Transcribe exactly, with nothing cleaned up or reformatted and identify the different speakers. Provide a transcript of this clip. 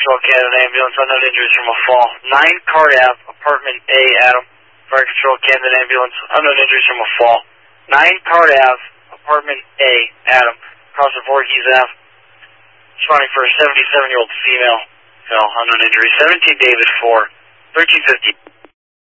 Speaker 1: Control Canada Ambulance, unknown injuries from a fall. nine Card Ave, Apartment A, Adam. Fire Control Canada Ambulance, unknown injuries from a fall. nine Card Ave, Apartment A, Adam. Across the Voorhees Ave. Responding for a seventy-seven-year-old female. Fell, unknown injuries. seventeen David four, thirteen fifty.